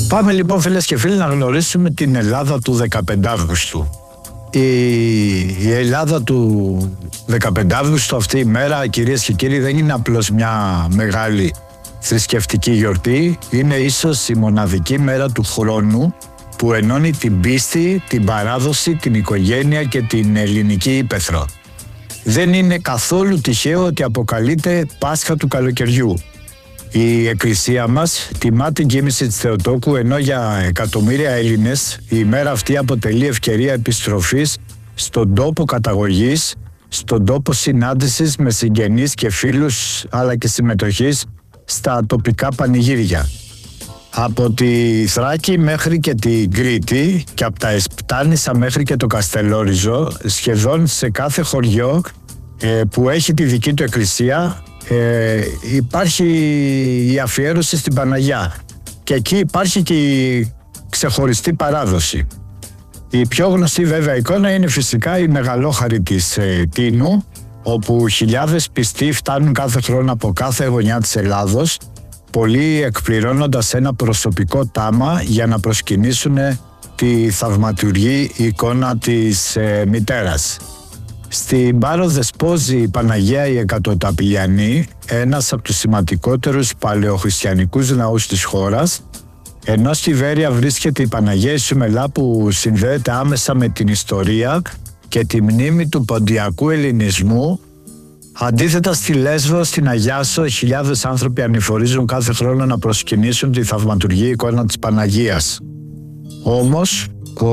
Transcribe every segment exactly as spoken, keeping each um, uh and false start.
Πάμε λοιπόν, φίλες και φίλοι, να γνωρίσουμε την Ελλάδα του δεκαπέντε Αυγούστου. Η, η Ελλάδα του δεκαπέντε Αυγούστου, αυτή η μέρα, κυρίες και κύριοι, δεν είναι απλώς μια μεγάλη θρησκευτική γιορτή. Είναι ίσως η μοναδική μέρα του χρόνου που ενώνει την πίστη, την παράδοση, την οικογένεια και την ελληνική ύπαιθρο. Δεν είναι καθόλου τυχαίο ότι αποκαλείται Πάσχα του καλοκαιριού. Η Εκκλησία μας τιμά την κοίμηση της Θεοτόκου, ενώ για εκατομμύρια Έλληνες η ημέρα αυτή αποτελεί ευκαιρία επιστροφής στον τόπο καταγωγής, στον τόπο συνάντησης με συγγενείς και φίλους, αλλά και συμμετοχής στα τοπικά πανηγύρια. Από τη Θράκη μέχρι και την Κρήτη και από τα Εσπτάνησα μέχρι και το Καστελόριζο, σχεδόν σε κάθε χωριό ε, που έχει τη δική του εκκλησία, Ε, υπάρχει η αφιέρωση στην Παναγιά και εκεί υπάρχει και η ξεχωριστή παράδοση. Η πιο γνωστή βέβαια εικόνα είναι φυσικά η μεγαλόχαρη της ε, Τίνου, όπου χιλιάδες πιστοί φτάνουν κάθε χρόνο από κάθε γωνιά της Ελλάδος, πολλοί εκπληρώνοντας ένα προσωπικό τάμα για να προσκυνήσουν τη θαυματουργή εικόνα της ε, μητέρας. Στην Πάρο δεσπόζει η Παναγία η Εκατοταπηλιανή, ένας από τους σημαντικότερους παλαιοχριστιανικούς ναούς της χώρας, ενώ στη Βέρεια βρίσκεται η Παναγία Ισουμελά, που συνδέεται άμεσα με την ιστορία και τη μνήμη του ποντιακού ελληνισμού. Αντίθετα, στη Λέσβο, στην Αγιάσο, χιλιάδες άνθρωποι ανηφορίζουν κάθε χρόνο να προσκυνήσουν τη θαυματουργή εικόνα της Παναγίας. Όμως,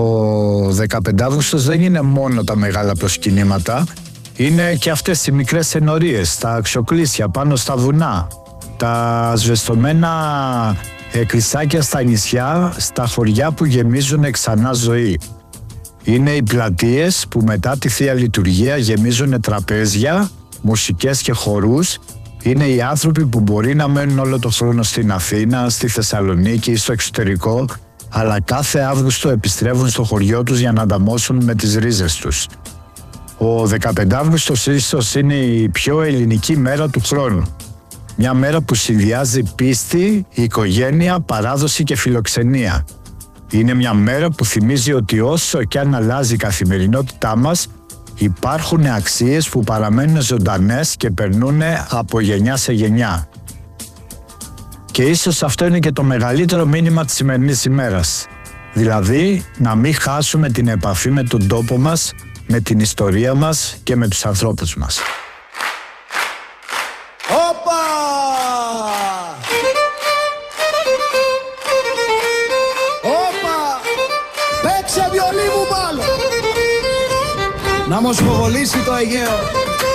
ο δεκαπέντε Αυγούστος δεν είναι μόνο τα μεγάλα προσκυνήματα, είναι και αυτές οι μικρές ενορίες, τα αξιοκλήσια πάνω στα βουνά, τα σβεστομένα εκκλησάκια στα νησιά, στα χωριά που γεμίζουν ξανά ζωή. Είναι οι πλατείες που μετά τη Θεία Λειτουργία γεμίζουν τραπέζια, μουσικές και χορούς. Είναι οι άνθρωποι που μπορεί να μένουν όλο το χρόνο στην Αθήνα, στη Θεσσαλονίκη ή στο εξωτερικό, αλλά κάθε Αύγουστο επιστρέφουν στο χωριό τους για να ανταμώσουν με τις ρίζες τους. Ο δεκαπέντε Αυγούστος ίσως είναι η πιο ελληνική μέρα του χρόνου. Μια μέρα που συνδυάζει πίστη, οικογένεια, παράδοση και φιλοξενία. Είναι μια μέρα που θυμίζει ότι όσο και αν αλλάζει η καθημερινότητά μας, υπάρχουν αξίες που παραμένουν ζωντανές και περνούν από γενιά σε γενιά. Και ίσως αυτό είναι και το μεγαλύτερο μήνυμα της σημερινής ημέρας. Δηλαδή, να μην χάσουμε την επαφή με τον τόπο μας, με την ιστορία μας και με τους ανθρώπους μας. Όπα! Όπα! Παίξε βιολί μου μάλλον! Να μου σχοβολήσει το Αιγαίο.